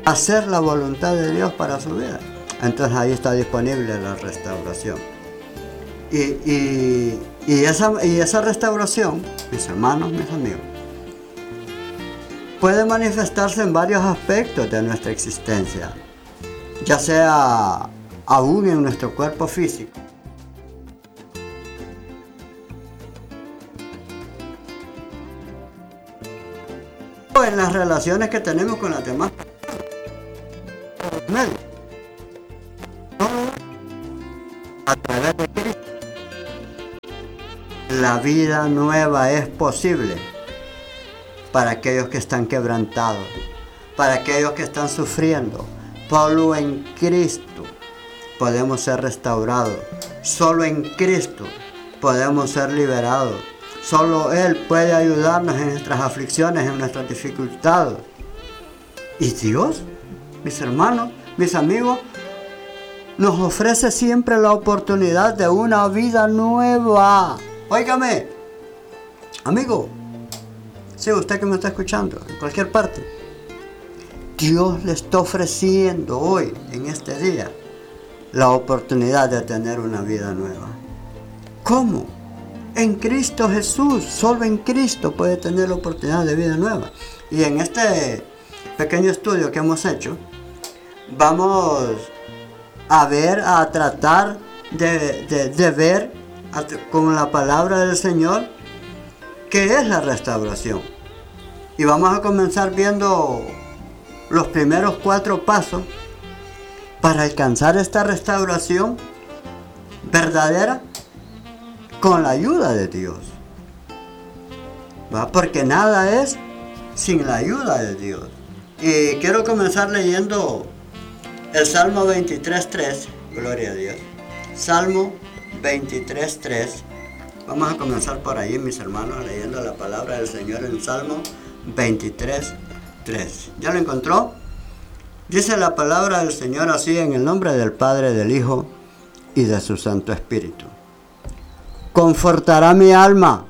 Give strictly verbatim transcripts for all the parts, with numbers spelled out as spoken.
hacer la voluntad de Dios para su vida. Entonces ahí está disponible la restauración. Y, y, y, esa, y esa restauración, mis hermanos, mis amigos, puede manifestarse en varios aspectos de nuestra existencia, ya sea aún en nuestro cuerpo físico. O en las relaciones que tenemos con las demás. A través de Cristo. La vida nueva es posible para aquellos que están quebrantados, para aquellos que están sufriendo. Solo en Cristo podemos ser restaurados. Solo en Cristo podemos ser liberados. Solo Él puede ayudarnos en nuestras aflicciones, en nuestras dificultades. Y Dios, mis hermanos, mis amigos, nos ofrece siempre la oportunidad de una vida nueva. Óigame, amigo, sí, usted que me está escuchando, en cualquier parte, Dios le está ofreciendo hoy, en este día, la oportunidad de tener una vida nueva. ¿Cómo? En Cristo Jesús, solo en Cristo puede tener la oportunidad de vida nueva. Y en este pequeño estudio que hemos hecho, vamos a ver, a tratar de, de, de ver a, con la palabra del Señor qué es la restauración. Y vamos a comenzar viendo los primeros cuatro pasos para alcanzar esta restauración verdadera con la ayuda de Dios. ¿Va? Porque nada es sin la ayuda de Dios. Y quiero comenzar leyendo el Salmo veintitrés tres, gloria a Dios. Salmo veintitrés tres. Vamos a comenzar por ahí, mis hermanos, leyendo la palabra del Señor en Salmo veintitrés tres. ¿Ya lo encontró? Dice la palabra del Señor así, en el nombre del Padre, del Hijo y de su Santo Espíritu. Confortará mi alma,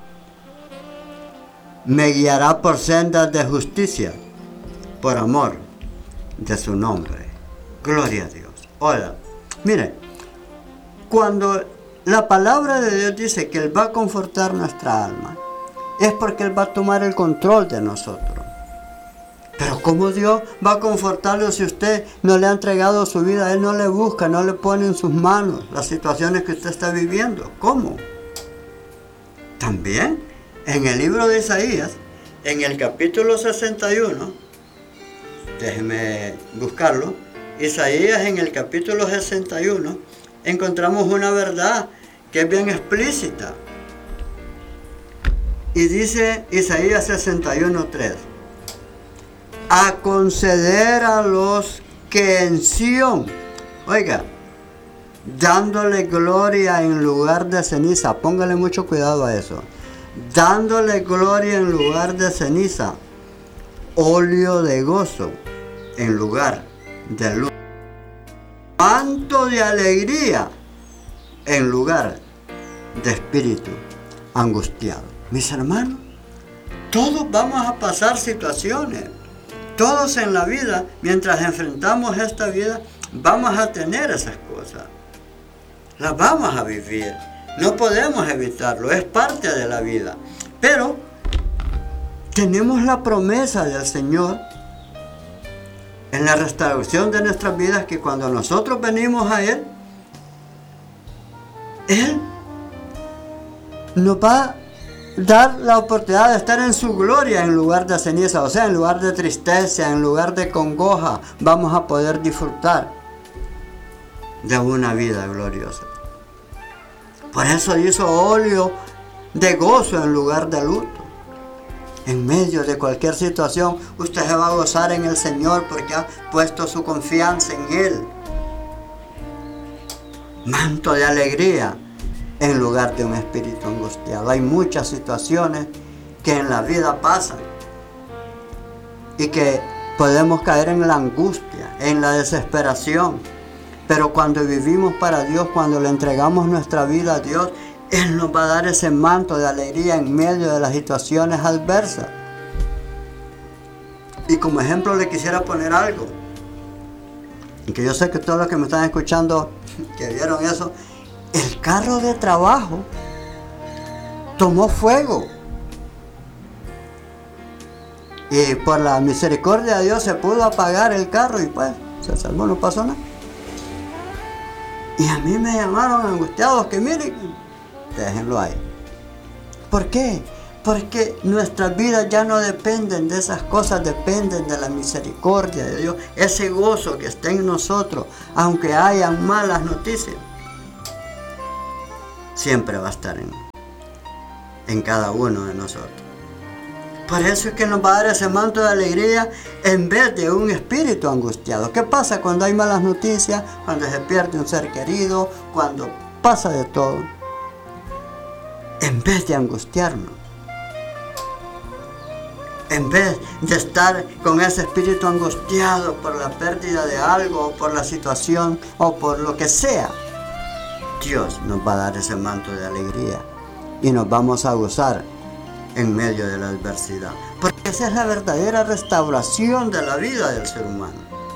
me guiará por sendas de justicia, por amor de su nombre. Gloria a Dios. Hola, mire, cuando la palabra de Dios dice que Él va a confortar nuestra alma, es porque Él va a tomar el control de nosotros. Pero ¿cómo Dios va a confortarlo si usted no le ha entregado su vida? Él no le busca, no le pone en sus manos las situaciones que usted está viviendo. ¿Cómo? También en el libro de Isaías, en el capítulo sesenta y uno, déjeme buscarlo, Isaías en el capítulo sesenta y uno, encontramos una verdad que es bien explícita. Y dice Isaías sesenta y uno tres, a conceder a los que en Sión, oiga, dándole gloria en lugar de ceniza, póngale mucho cuidado a eso, dándole gloria en lugar de ceniza, óleo de gozo en lugar de luz, manto de alegría en lugar de espíritu angustiado. Mis hermanos, todos vamos a pasar situaciones, todos en la vida, mientras enfrentamos esta vida, vamos a tener esas cosas, las vamos a vivir, no podemos evitarlo, es parte de la vida, pero tenemos la promesa del Señor en la restauración de nuestras vidas, que cuando nosotros venimos a Él, Él nos va a dar la oportunidad de estar en su gloria en lugar de ceniza, o sea, en lugar de tristeza, en lugar de congoja, vamos a poder disfrutar de una vida gloriosa. Por eso hizo óleo de gozo en lugar de luto. En medio de cualquier situación, usted se va a gozar en el Señor porque ha puesto su confianza en Él. Manto de alegría en lugar de un espíritu angustiado. Hay muchas situaciones que en la vida pasan y que podemos caer en la angustia, en la desesperación. Pero cuando vivimos para Dios, cuando le entregamos nuestra vida a Dios, Él nos va a dar ese manto de alegría en medio de las situaciones adversas. Y como ejemplo le quisiera poner algo. y que yo sé que todos los que me están escuchando, que vieron eso, el carro de trabajo tomó fuego. Y por la misericordia de Dios se pudo apagar el carro y pues se salvó, no pasó nada. Y a mí me llamaron angustiados que miren, déjenlo ahí. ¿Por qué? Porque nuestras vidas ya no dependen de esas cosas, dependen de la misericordia de Dios. Ese gozo que está en nosotros, aunque hayan malas noticias, siempre va a estar en, en cada uno de nosotros. Por eso es que nos va a dar ese manto de alegría en vez de un espíritu angustiado. ¿Qué pasa cuando hay malas noticias? Cuando se pierde un ser querido, cuando pasa de todo. En vez de angustiarnos, en vez de estar con ese espíritu angustiado por la pérdida de algo, o por la situación, o por lo que sea, Dios nos va a dar ese manto de alegría y nos vamos a gozar en medio de la adversidad, porque esa es la verdadera restauración de la vida del ser humano.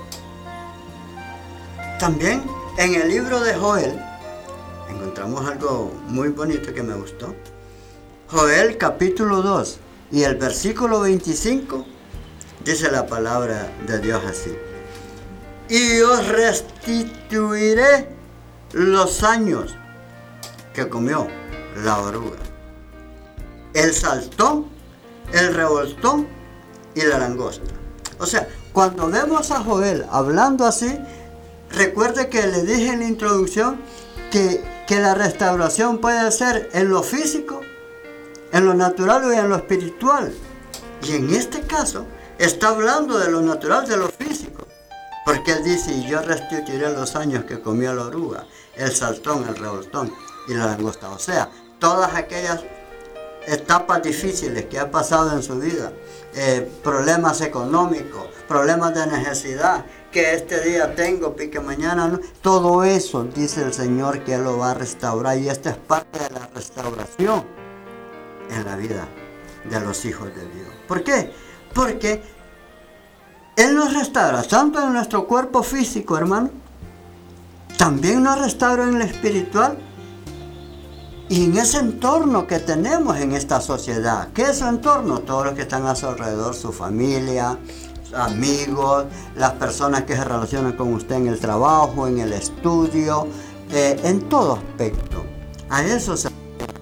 También en el libro de Joel encontramos algo muy bonito que me gustó. Joel capítulo dos y el versículo veinticinco dice la palabra de Dios así: y os restituiré los años que comió la oruga, el saltón, el revoltón y la langosta. O sea, cuando vemos a Joel hablando así, recuerde que le dije en la introducción que, que la restauración puede ser en lo físico, en lo natural y en lo espiritual. Y en este caso está hablando de lo natural, de lo físico, porque él dice: y yo restituiré los años que comió la oruga, el saltón, el revoltón y la langosta. O sea, todas aquellas etapas difíciles que ha pasado en su vida, eh, problemas económicos, problemas de necesidad, que este día tengo y que mañana no, todo eso dice el Señor que Él lo va a restaurar, y esta es parte de la restauración en la vida de los hijos de Dios. ¿Por qué? Porque Él nos restaura tanto en nuestro cuerpo físico, hermano, también nos restaura en lo espiritual. Y en ese entorno que tenemos en esta sociedad, ¿qué es su entorno? Todos los que están a su alrededor, su familia, amigos, las personas que se relacionan con usted en el trabajo, en el estudio, eh, en todo aspecto. A eso se...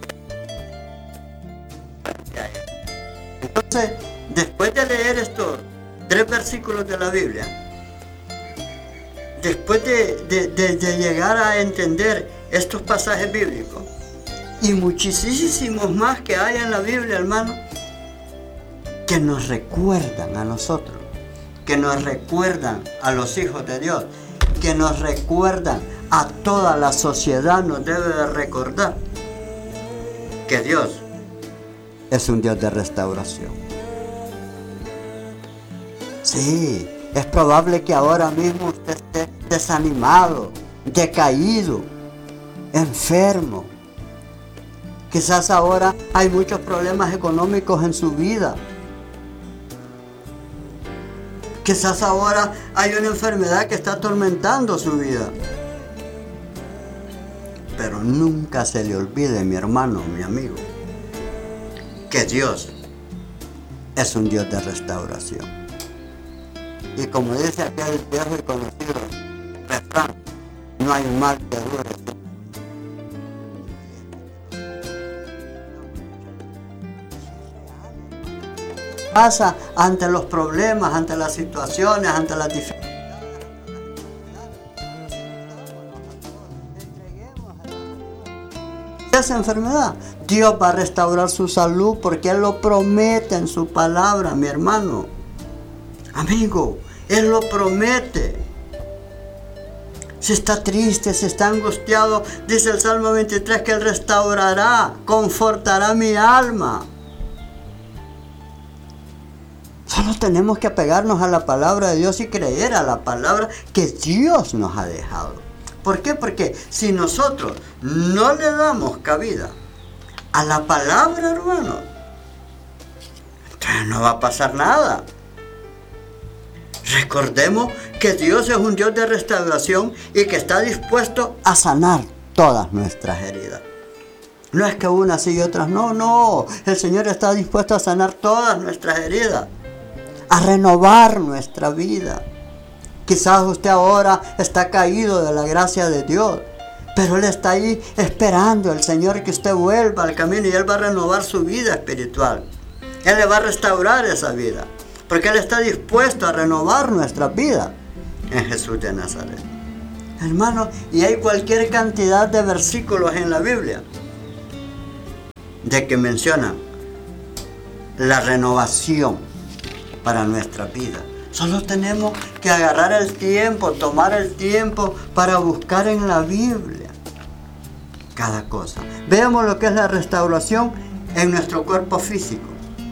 Entonces, después de leer estos tres versículos de la Biblia, después de, de, de, de llegar a entender estos pasajes bíblicos, y muchísimos más que hay en la Biblia, hermano, que nos recuerdan a nosotros, que nos recuerdan a los hijos de Dios, que nos recuerdan a toda la sociedad, nos debe de recordar que Dios es un Dios de restauración. Sí, es probable que ahora mismo usted esté desanimado, decaído, enfermo. Quizás ahora hay muchos problemas económicos en su vida. Quizás ahora hay una enfermedad que está atormentando su vida. Pero nunca se le olvide, mi hermano, mi amigo, que Dios es un Dios de restauración. Y como dice aquel viejo y conocido refrán, no hay mal que dure. Pasa ante los problemas, ante las situaciones, ante las dificultades. Esa enfermedad, Dios va a restaurar su salud porque Él lo promete en su palabra, mi hermano. Amigo, Él lo promete. Si está triste, si está angustiado, dice el Salmo veintitrés que Él restaurará, confortará mi alma. Solo tenemos que apegarnos a la palabra de Dios y creer a la palabra que Dios nos ha dejado. ¿Por qué? Porque si nosotros no le damos cabida a la palabra, hermano, entonces no va a pasar nada. Recordemos que Dios es un Dios de restauración y que está dispuesto a sanar todas nuestras heridas. No es que unas sí y otras no, no. El Señor está dispuesto a sanar todas nuestras heridas, a renovar nuestra vida. Quizás usted ahora está caído de la gracia de Dios, pero Él está ahí esperando, el Señor, que usted vuelva al camino y Él va a renovar su vida espiritual. Él le va a restaurar esa vida, porque Él está dispuesto a renovar nuestra vida en Jesús de Nazaret. Hermano, y hay cualquier cantidad de versículos en la Biblia de que mencionan la renovación para nuestra vida. Solo tenemos que agarrar el tiempo, tomar el tiempo para buscar en la Biblia cada cosa. Veamos lo que es la restauración en nuestro cuerpo físico.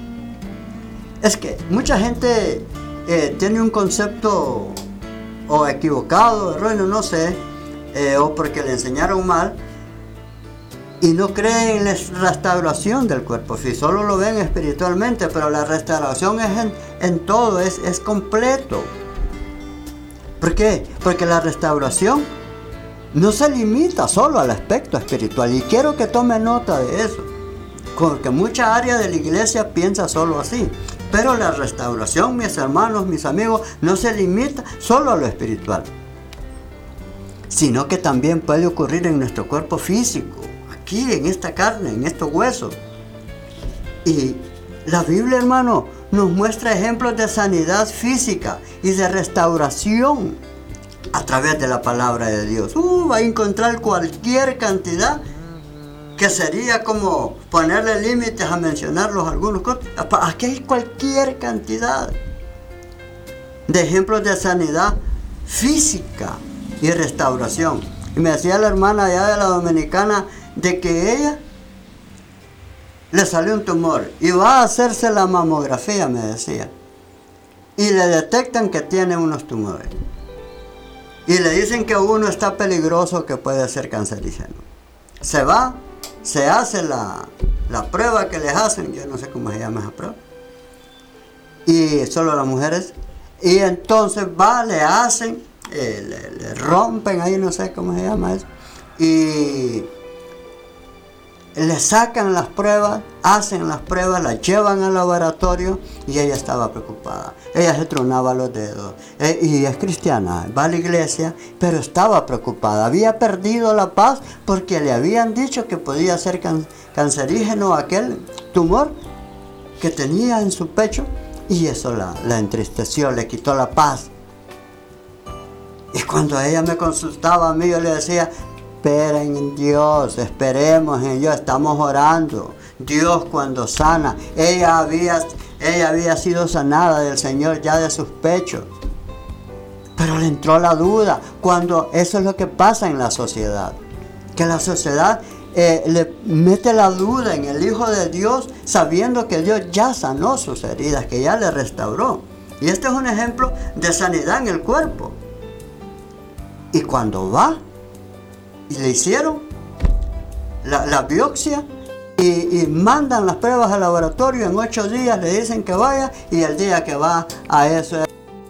Es que mucha gente eh, tiene un concepto o equivocado, erróneo, no sé, eh, o porque le enseñaron mal, y no creen en la restauración del cuerpo físico, solo lo ven espiritualmente, pero la restauración es en, en todo, es, es completo. ¿Por qué? Porque la restauración no se limita solo al aspecto espiritual, y quiero que tome nota de eso, porque mucha área de la iglesia piensa solo así. Pero la restauración, mis hermanos, mis amigos, no se limita solo a lo espiritual, sino que también puede ocurrir en nuestro cuerpo físico, aquí en esta carne, en estos huesos. Y la Biblia, hermano, nos muestra ejemplos de sanidad física y de restauración a través de la palabra de Dios. Uh, va a encontrar cualquier cantidad que sería como ponerle límites a mencionarlos algunos. Aquí hay cualquier cantidad de ejemplos de sanidad física y restauración. Y me decía la hermana allá de la Dominicana de que ella le salió un tumor y va a hacerse la mamografía, me decía, y le detectan que tiene unos tumores y le dicen que uno está peligroso, que puede ser cancerígeno. Se va, se hace la, la prueba que les hacen, yo no sé cómo se llama esa prueba, y solo las mujeres, y entonces va, le hacen, eh, le, le rompen ahí, no sé cómo se llama eso, y le sacan las pruebas, hacen las pruebas, las llevan al laboratorio, y ella estaba preocupada. Ella se tronaba los dedos. Eh, y es cristiana, va a la iglesia, pero estaba preocupada. Había perdido la paz porque le habían dicho que podía ser can- cancerígeno aquel tumor que tenía en su pecho, y eso la, la entristeció, le quitó la paz. Y cuando ella me consultaba a mí, yo le decía: esperen en Dios, esperemos en Dios, estamos orando. Dios cuando sana, ella había, ella había sido sanada del Señor ya de sus pechos. Pero le entró la duda, cuando eso es lo que pasa en la sociedad. Que la sociedad eh, le mete la duda en el Hijo de Dios, sabiendo que Dios ya sanó sus heridas, que ya le restauró. Y este es un ejemplo de sanidad en el cuerpo. Y cuando va, y le hicieron la, la biopsia y, y mandan las pruebas al laboratorio, en ocho días le dicen que vaya, y el día que va a eso,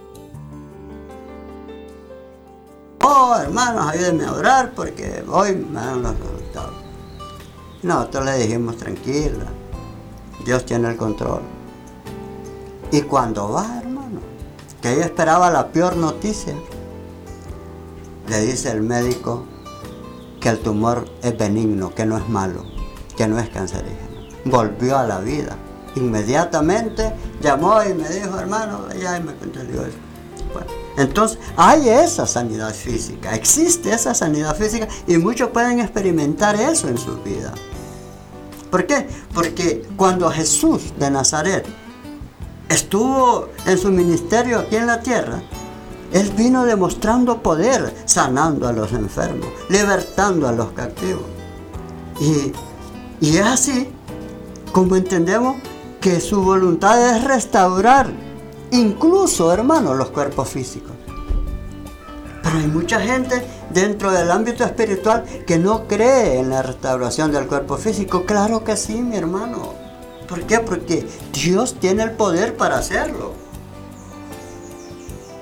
oh hermanos, ayúdenme a orar porque hoy me dan los resultados. Nosotros le dijimos: tranquila, Dios tiene el control. Y cuando va, hermano, que ella esperaba la peor noticia, le dice el médico que el tumor es benigno, que no es malo, que no es cancerígeno. Volvió a la vida. Inmediatamente llamó y me dijo: hermano, ya me entendió eso. Bueno, entonces hay esa sanidad física, existe esa sanidad física, y muchos pueden experimentar eso en sus vidas. ¿Por qué? Porque cuando Jesús de Nazaret estuvo en su ministerio aquí en la tierra, Él vino demostrando poder, sanando a los enfermos, libertando a los cautivos. Y, y es así como entendemos que su voluntad es restaurar, incluso, hermanos, los cuerpos físicos. Pero hay mucha gente dentro del ámbito espiritual que no cree en la restauración del cuerpo físico. Claro que sí, mi hermano. ¿Por qué? Porque Dios tiene el poder para hacerlo.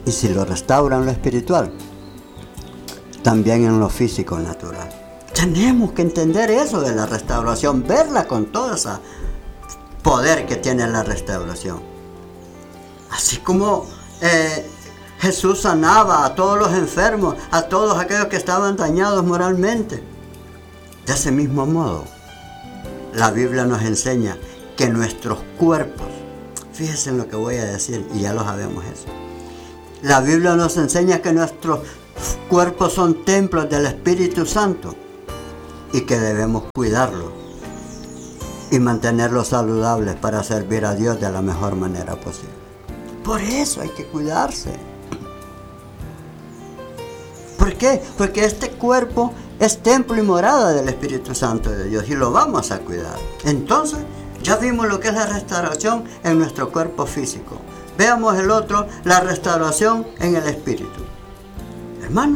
Y si lo restaura en lo espiritual, también en lo físico natural. Tenemos que entender eso de la restauración, verla con todo ese poder que tiene la restauración. Así como eh, Jesús sanaba a todos los enfermos, a todos aquellos que estaban dañados moralmente. De ese mismo modo, la Biblia nos enseña que nuestros cuerpos, fíjense en lo que voy a decir, y ya lo sabemos eso. La Biblia nos enseña que nuestros cuerpos son templos del Espíritu Santo y que debemos cuidarlos y mantenerlos saludables para servir a Dios de la mejor manera posible. Por eso hay que cuidarse. ¿Por qué? Porque este cuerpo es templo y morada del Espíritu Santo de Dios y lo vamos a cuidar. Entonces, ya vimos lo que es la restauración en nuestro cuerpo físico. Veamos el otro, la restauración en el espíritu. Hermano,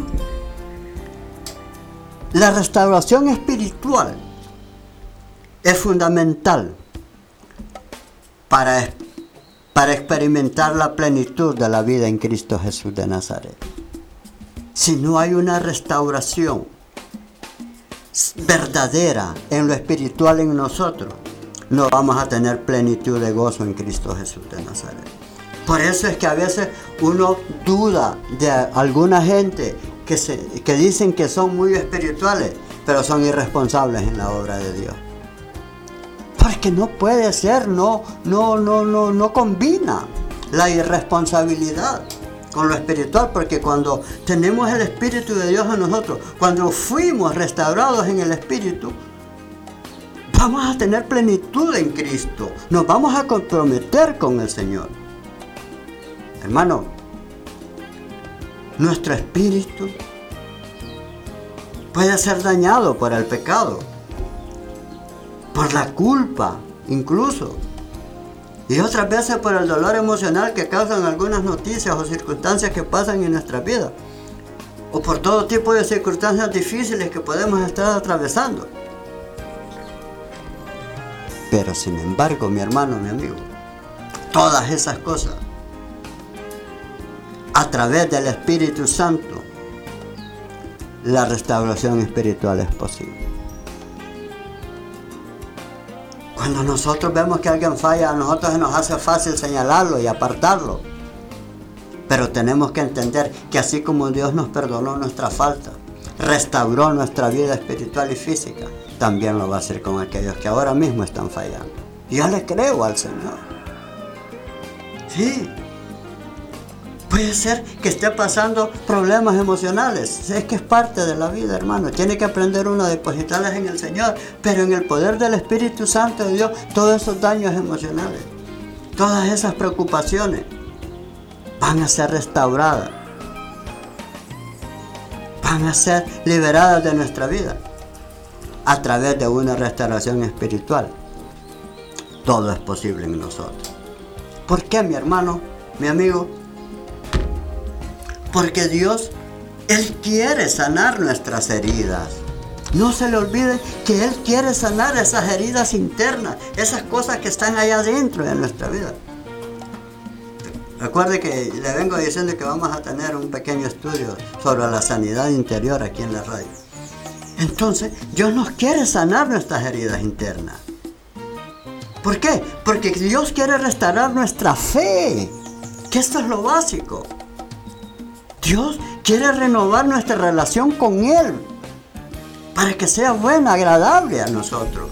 la restauración espiritual es fundamental para, para experimentar la plenitud de la vida en Cristo Jesús de Nazaret. Si no hay una restauración verdadera en lo espiritual en nosotros, no vamos a tener plenitud de gozo en Cristo Jesús de Nazaret. Por eso es que a veces uno duda de alguna gente que, se, que dicen que son muy espirituales, pero son irresponsables en la obra de Dios. Porque no puede ser, no, no, no, no, no combina la irresponsabilidad con lo espiritual, porque cuando tenemos el Espíritu de Dios en nosotros, cuando fuimos restaurados en el Espíritu, vamos a tener plenitud en Cristo, nos vamos a comprometer con el Señor. Hermano, nuestro espíritu puede ser dañado por el pecado, por la culpa incluso, y otras veces por el dolor emocional que causan algunas noticias o circunstancias que pasan en nuestra vida, o por todo tipo de circunstancias difíciles que podemos estar atravesando. Pero sin embargo, mi hermano, mi amigo, todas esas cosas, a través del Espíritu Santo, la restauración espiritual es posible. Cuando nosotros vemos que alguien falla, a nosotros se nos hace fácil señalarlo y apartarlo. Pero tenemos que entender que así como Dios nos perdonó nuestra falta, restauró nuestra vida espiritual y física, también lo va a hacer con aquellos que ahora mismo están fallando. Yo le creo al Señor. Sí. Puede ser que esté pasando problemas emocionales. Es que es parte de la vida, hermano. Tiene que aprender uno a depositarlas en el Señor. Pero en el poder del Espíritu Santo de Dios, todos esos daños emocionales, todas esas preocupaciones van a ser restauradas. Van a ser liberadas de nuestra vida a través de una restauración espiritual. Todo es posible en nosotros. ¿Por qué, mi hermano, mi amigo? Porque Dios, Él quiere sanar nuestras heridas. No se le olvide que Él quiere sanar esas heridas internas, esas cosas que están allá adentro de nuestra vida. Recuerde que le vengo diciendo que vamos a tener un pequeño estudio sobre la sanidad interior aquí en la radio. Entonces, Dios nos quiere sanar nuestras heridas internas. ¿Por qué? Porque Dios quiere restaurar nuestra fe, que esto es lo básico. Dios quiere renovar nuestra relación con Él para que sea buena, agradable a nosotros.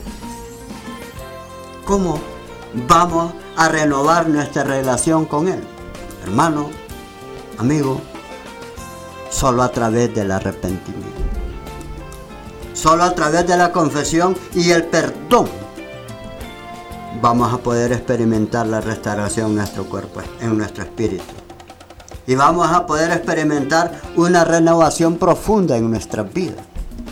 ¿Cómo vamos a renovar nuestra relación con Él? Hermano, amigo, solo a través del arrepentimiento. Solo a través de la confesión y el perdón vamos a poder experimentar la restauración en nuestro cuerpo, en nuestro espíritu. Y vamos a poder experimentar una renovación profunda en nuestras vidas.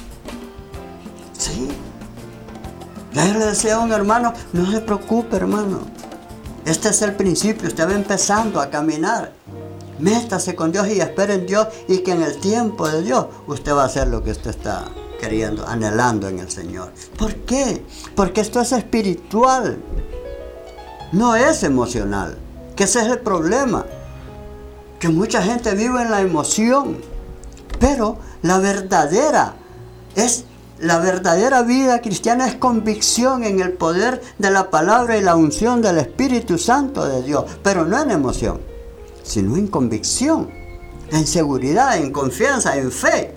Sí. Yo le decía a un hermano, no se preocupe, hermano. Este es el principio, usted va empezando a caminar. Métase con Dios y espere en Dios, y que en el tiempo de Dios usted va a hacer lo que usted está queriendo, anhelando en el Señor. ¿Por qué? Porque esto es espiritual, no es emocional. Que ese es el problema. que mucha gente vive en la emoción, pero la verdadera es la verdadera vida cristiana es convicción en el poder de la palabra y la unción del Espíritu Santo de Dios, pero no en emoción, sino en convicción, en seguridad, en confianza, en fe.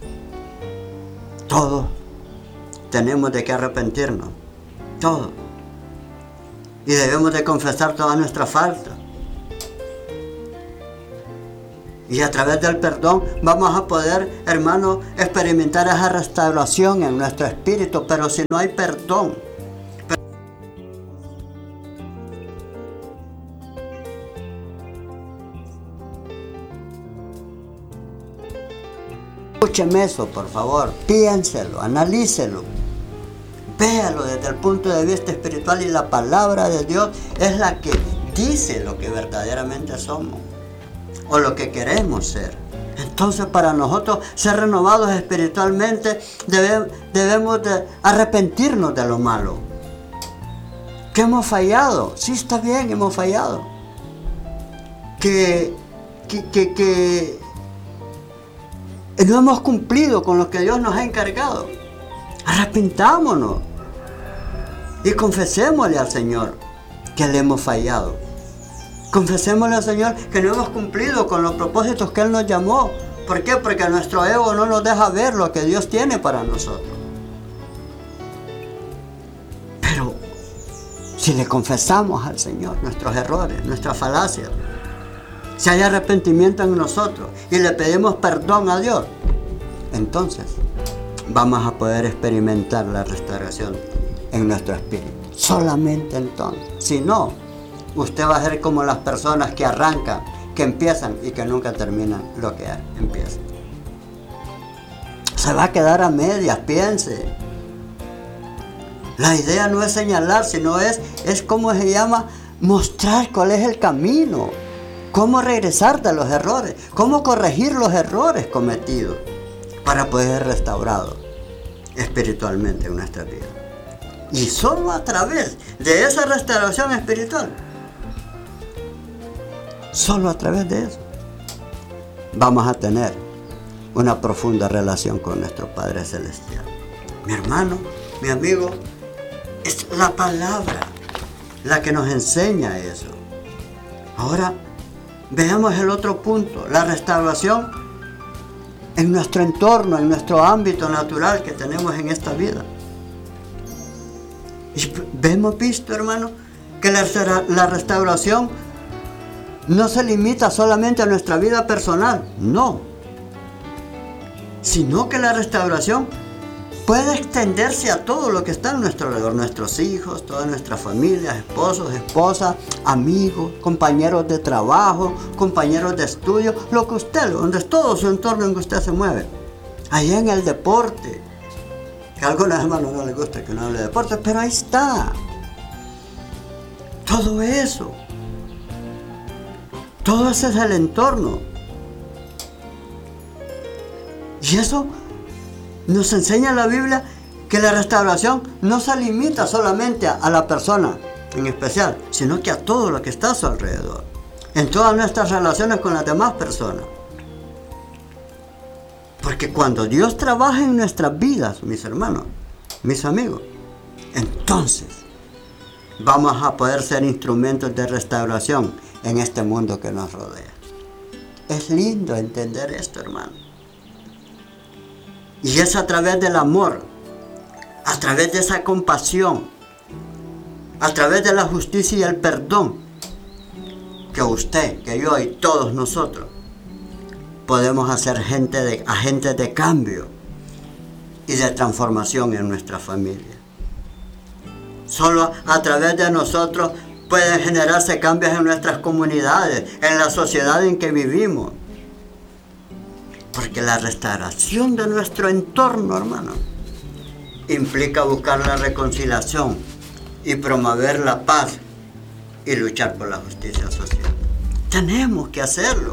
Todos tenemos de qué arrepentirnos, todos, y debemos de confesar todas nuestras faltas. Y a través del perdón vamos a poder, hermanos, experimentar esa restauración en nuestro espíritu. Pero si no hay perdón, escúcheme eso, por favor, piénselo, analícelo, véalo desde el punto de vista espiritual, y la palabra de Dios es la que dice lo que verdaderamente somos o lo que queremos ser. Entonces, para nosotros ser renovados espiritualmente, debe, debemos de arrepentirnos de lo malo. Que hemos fallado, sí, está bien, hemos fallado. Que, que, que, que no hemos cumplido con lo que Dios nos ha encargado. Arrepintámonos y confesémosle al Señor que le hemos fallado. Confesémosle al Señor que no hemos cumplido con los propósitos que Él nos llamó. ¿Por qué? Porque nuestro ego no nos deja ver lo que Dios tiene para nosotros. Pero si le confesamos al Señor nuestros errores, nuestras falacias, si hay arrepentimiento en nosotros y le pedimos perdón a Dios, entonces vamos a poder experimentar la restauración en nuestro espíritu. Solamente entonces. Si no, usted va a ser como las personas que arrancan, que empiezan y que nunca terminan lo que empiezan. Se va a quedar a medias, piense. La idea no es señalar, sino es, es como se llama, mostrar cuál es el camino, cómo regresar de los errores, cómo corregir los errores cometidos para poder ser restaurados espiritualmente en nuestra vida. Y solo a través de esa restauración espiritual, solo a través de eso, vamos a tener una profunda relación con nuestro Padre Celestial. Mi hermano, mi amigo, es la palabra la que nos enseña eso. Ahora, veamos el otro punto, la restauración en nuestro entorno, en nuestro ámbito natural que tenemos en esta vida. Y hemos visto, hermano, que la, la restauración no se limita solamente a nuestra vida personal, no, sino que la restauración puede extenderse a todo lo que está a nuestro alrededor, nuestros hijos, toda nuestra familia, esposos, esposas, amigos, compañeros de trabajo, compañeros de estudio, lo que usted, donde es todo su entorno en que usted se mueve. Allá en el deporte, que a algunos hermanos no les gusta que uno hable de deporte, pero ahí está. Todo eso. Todo ese es el entorno. Y eso nos enseña la Biblia que la restauración no se limita solamente a, a la persona en especial, sino que a todo lo que está a su alrededor, en todas nuestras relaciones con las demás personas. Porque cuando Dios trabaja en nuestras vidas, mis hermanos, mis amigos, entonces vamos a poder ser instrumentos de restauración en este mundo que nos rodea. Es lindo entender esto, hermano. Y es a través del amor, a través de esa compasión, a través de la justicia y el perdón, que usted, que yo y todos nosotros podemos hacer gente de, agentes de cambio y de transformación en nuestra familia. Solo a través de nosotros pueden generarse cambios en nuestras comunidades, en la sociedad en que vivimos. Porque la restauración de nuestro entorno, hermano, implica buscar la reconciliación y promover la paz y luchar por la justicia social. Tenemos que hacerlo.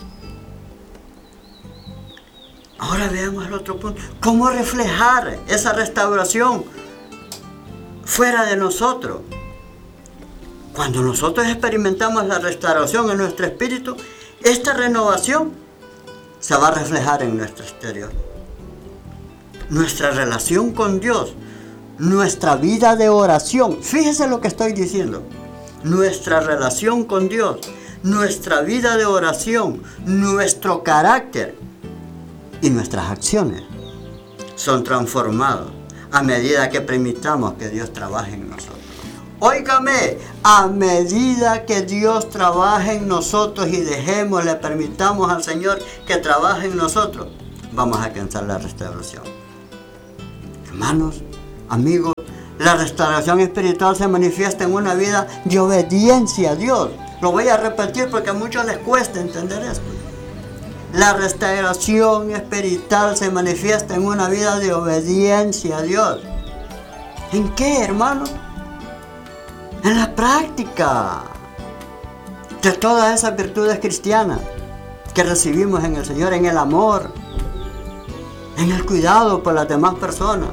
Ahora veamos el otro punto. ¿Cómo reflejar esa restauración fuera de nosotros? Cuando nosotros experimentamos la restauración en nuestro espíritu, esta renovación se va a reflejar en nuestro exterior. Nuestra relación con Dios, nuestra vida de oración. Fíjese lo que estoy diciendo. Nuestra relación con Dios, nuestra vida de oración, nuestro carácter y nuestras acciones son transformados a medida que permitamos que Dios trabaje en nosotros. Óigame, a medida que Dios trabaje en nosotros y dejemos, le permitamos al Señor que trabaje en nosotros, vamos a alcanzar la restauración. Hermanos, amigos, la restauración espiritual se manifiesta en una vida de obediencia a Dios. Lo voy a repetir porque a muchos les cuesta entender esto. La restauración espiritual se manifiesta en una vida de obediencia a Dios. ¿En qué, hermano? En la práctica de todas esas virtudes cristianas que recibimos en el Señor, en el amor, en el cuidado por las demás personas.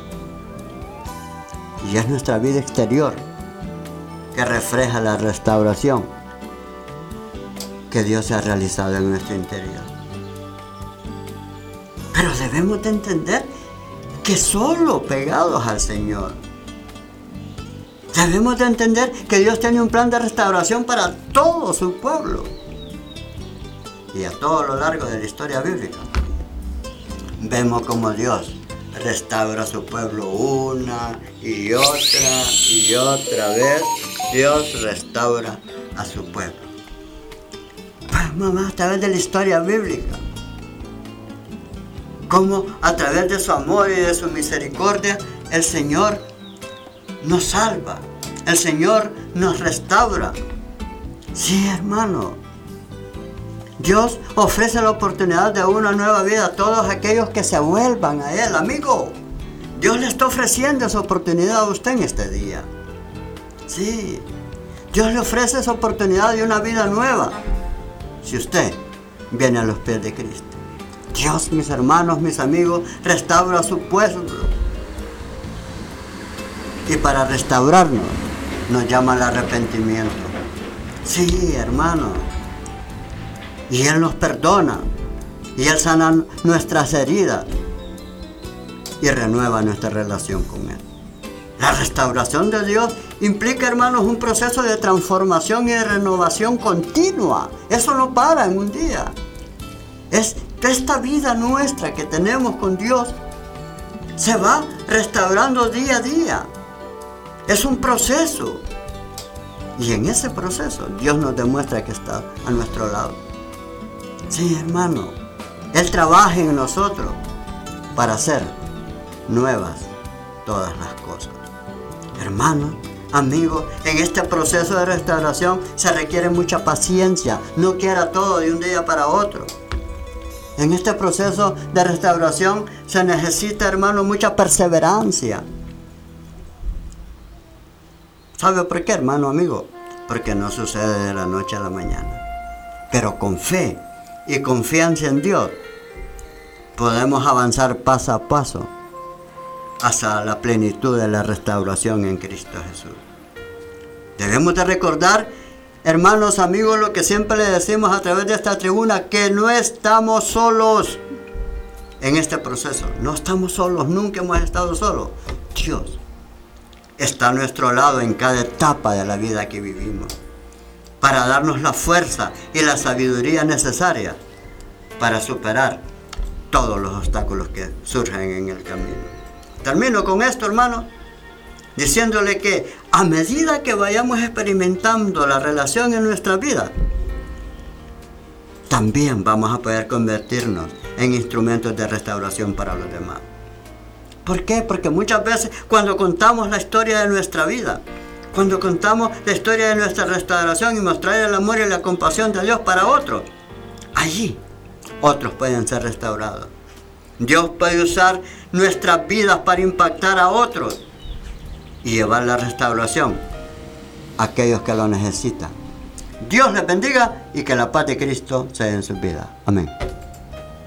Y es nuestra vida exterior que refleja la restauración que Dios ha realizado en nuestro interior. Pero debemos de entender que solo pegados al Señor, debemos de entender que Dios tiene un plan de restauración para todo su pueblo y a todo lo largo de la historia bíblica. Vemos como Dios restaura a su pueblo una y otra y otra vez. Dios restaura a su pueblo. Pues mamá, a través de la historia bíblica, como a través de su amor y de su misericordia, el Señor nos salva, el Señor nos restaura. Sí, hermano, Dios ofrece la oportunidad de una nueva vida a todos aquellos que se vuelvan a Él. Amigo, Dios le está ofreciendo esa oportunidad a usted en este día. Sí, Dios le ofrece esa oportunidad de una vida nueva si usted viene a los pies de Cristo. Dios, mis hermanos, mis amigos, restaura a su pueblo. Y para restaurarnos nos llama al arrepentimiento. Sí, hermano. Y Él nos perdona. Y Él sana nuestras heridas. Y renueva nuestra relación con Él. La restauración de Dios implica, hermanos, un proceso de transformación y de renovación continua. Eso no para en un día. Es esta vida nuestra que tenemos con Dios se va restaurando día a día. Es un proceso. Y en ese proceso Dios nos demuestra que está a nuestro lado. Sí, hermano. Él trabaja en nosotros para hacer nuevas todas las cosas. Hermanos, amigos, en este proceso de restauración se requiere mucha paciencia. No quiera todo de un día para otro. En este proceso de restauración se necesita, hermano, mucha perseverancia. ¿Sabe por qué, hermano, amigo? Porque no sucede de la noche a la mañana. Pero con fe y confianza en Dios podemos avanzar paso a paso hasta la plenitud de la restauración en Cristo Jesús. Debemos de recordar, hermanos, amigos, lo que siempre le decimos a través de esta tribuna, que no estamos solos en este proceso. No estamos solos, nunca hemos estado solos. Dios está a nuestro lado en cada etapa de la vida que vivimos, para darnos la fuerza y la sabiduría necesaria para superar todos los obstáculos que surgen en el camino. Termino con esto, hermano, diciéndole que a medida que vayamos experimentando la relación en nuestra vida, también vamos a poder convertirnos en instrumentos de restauración para los demás. ¿Por qué? Porque muchas veces cuando contamos la historia de nuestra vida, cuando contamos la historia de nuestra restauración y mostrar el amor y la compasión de Dios para otros, allí otros pueden ser restaurados. Dios puede usar nuestras vidas para impactar a otros y llevar la restauración a aquellos que lo necesitan. Dios les bendiga y que la paz de Cristo sea en sus vidas. Amén.